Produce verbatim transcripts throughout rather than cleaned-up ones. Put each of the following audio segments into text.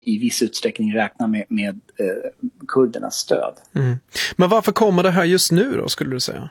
i viss utsträckning räkna med, med eh, kurdernas stöd. Mm. Men varför kommer det här just nu då, skulle du säga?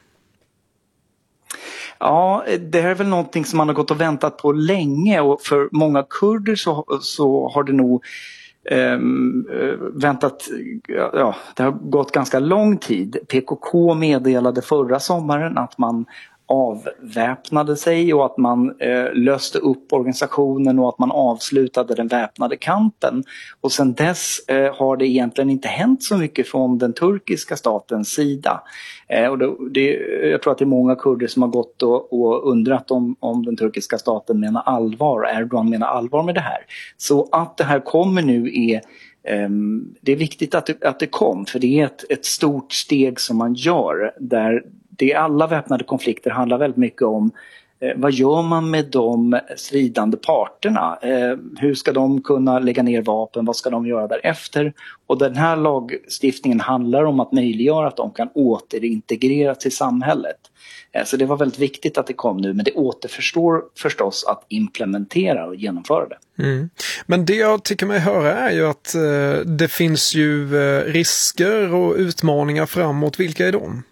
Ja, det här är väl någonting som man har gått och väntat på länge, och för många kurder så, så har det nog eh, väntat, ja, det har gått ganska lång tid. P K K meddelade förra sommaren att man avväpnade sig och att man eh, löste upp organisationen och att man avslutade den väpnade kampen. Och sedan dess eh, har det egentligen inte hänt så mycket från den turkiska statens sida. Eh, och det, det, jag tror att det är många kurder som har gått och, och undrat om, om den turkiska staten menar allvar, Erdogan menar allvar med det här. Så att det här kommer nu är Um, det är viktigt att det, att det kom, för det är ett, ett stort steg som man gör, där det alla väpnade konflikter handlar väldigt mycket om eh, vad gör man med de stridande parterna, eh, hur ska de kunna lägga ner vapen, vad ska de göra därefter, och den här lagstiftningen handlar om att möjliggöra att de kan återintegreras i samhället. eh, så det var väldigt viktigt att det kom nu, men det återförstår förstås att implementera och genomföra det. Mm. Men det jag tycker mig höra är ju att eh, det finns ju eh, risker och utmaningar framåt. Vilka är de?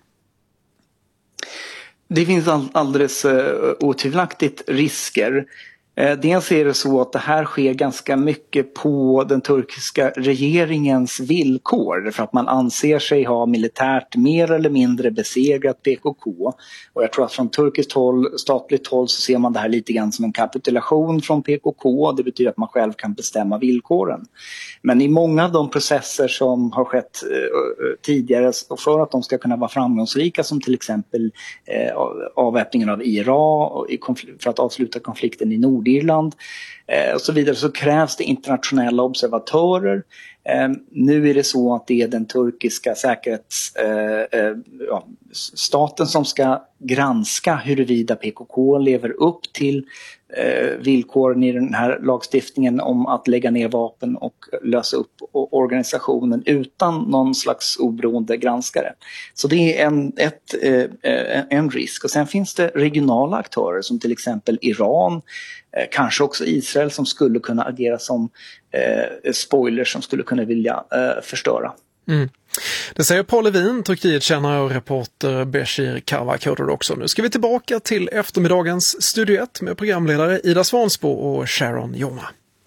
Det finns all, alldeles uh, otvivelaktigt risker. Uh, dels är det så att det här sker ganska mycket på den turkiska regeringens villkor, för att man anser sig ha militärt mer eller mindre besegrat P K K. Och jag tror att från turkiskt håll, statligt håll, så ser man det här lite grann som en kapitulation från P K K. Det betyder att man själv kan bestämma villkoren. Men i många av de processer som har skett uh, tidigare, och för att de ska kunna vara framgångsrika, som till exempel uh, avväpningen av Irak för att avsluta konflikten i Nordirland uh, och så vidare, så krävs det internationella observatörer. Uh, nu är det så att det är den turkiska säkerhetsstaten uh, uh, ja, staten som ska granska huruvida P K K lever upp till eh, villkoren i den här lagstiftningen om att lägga ner vapen och lösa upp organisationen utan någon slags oberoende granskare. Så det är en, ett, eh, en risk. Och sen finns det regionala aktörer som till exempel Iran, eh, kanske också Israel, som skulle kunna agera som eh, spoilers, som skulle kunna vilja eh, förstöra. Mm. Det säger Paul Levin, Turkiet-kännare och reporter Beşir Kavak också. Nu ska vi tillbaka till eftermiddagens Studio ett med programledare Ida Svansbo och Sharon Joma.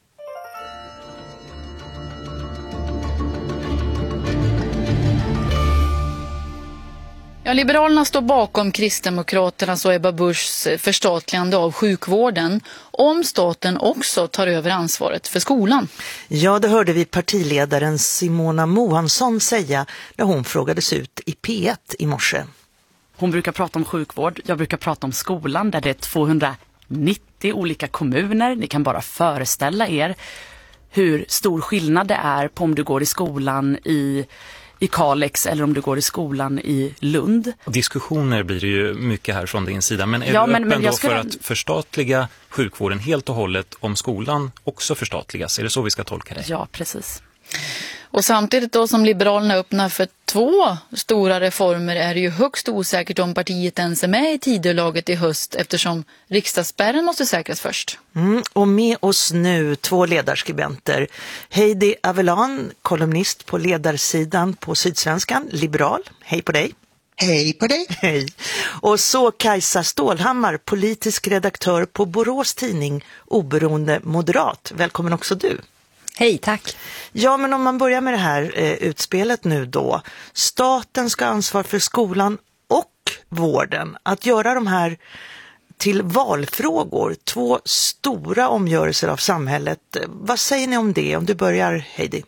Ja, Liberalerna står bakom Kristdemokraternas och Ebba Buschs förstatligande av sjukvården, om staten också tar över ansvaret för skolan. Ja, det hörde vi partiledaren Simona Mohansson säga när hon frågades ut i P ett i morse. Hon brukar prata om sjukvård, jag brukar prata om skolan, där det är tvåhundranittio olika kommuner. Ni kan bara föreställa er hur stor skillnad det är på om du går i skolan i i Kalix eller om du går i skolan i Lund. Diskussioner blir det ju mycket här från din sida, men är ja, du men, öppen men då skulle... för att förstatliga sjukvården helt och hållet om skolan också förstatligas? Är det så vi ska tolka det? Ja, precis. Och samtidigt då som Liberalerna öppnar för två stora reformer är det ju högst osäkert om partiet ens är med i tidelaget i höst, eftersom riksdagsspärren måste säkras först. Mm, och med oss nu två ledarskribenter. Heidi Avellan, kolumnist på ledarsidan på Sydsvenskan, liberal. Hej på dig. Hej på dig. Hej. Och så Kajsa Stålhammar, politisk redaktör på Borås tidning, oberoende moderat. Välkommen också du. Hej, tack. Ja, men om man börjar med det här eh, utspelet nu då. Staten ska ha ansvar för skolan och vården. Att göra de här till valfrågor, två stora omgörelser av samhället. Vad säger ni om det? Om du börjar, Heidi.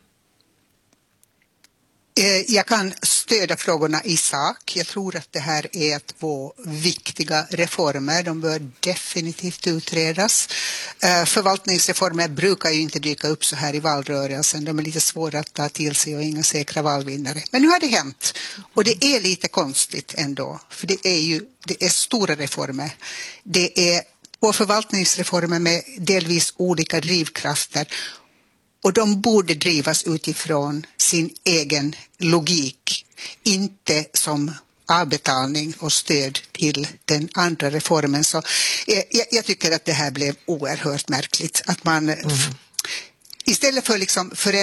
Jag kan stödja frågorna i sak. Jag tror att det här är två viktiga reformer. De bör definitivt utredas. Förvaltningsreformer brukar ju inte dyka upp så här i valrörelsen. De är lite svåra att ta till sig och inga säkra valvinnare. Men nu har det hänt. Och det är lite konstigt ändå. För det är ju det är stora reformer. Det är två förvaltningsreformer med delvis olika drivkrafter. Och de borde drivas utifrån sin egen logik, inte som avbetalning och stöd till den andra reformen. Så jag, jag tycker att det här blev oerhört märkligt. Att man mm. i istället för liksom